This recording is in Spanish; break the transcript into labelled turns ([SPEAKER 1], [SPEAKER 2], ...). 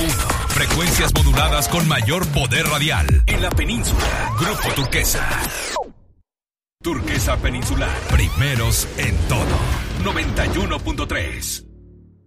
[SPEAKER 1] Frecuencias moduladas con mayor poder radial en la península. Grupo Turquesa. Turquesa Peninsular. Primeros en todo. 91.3.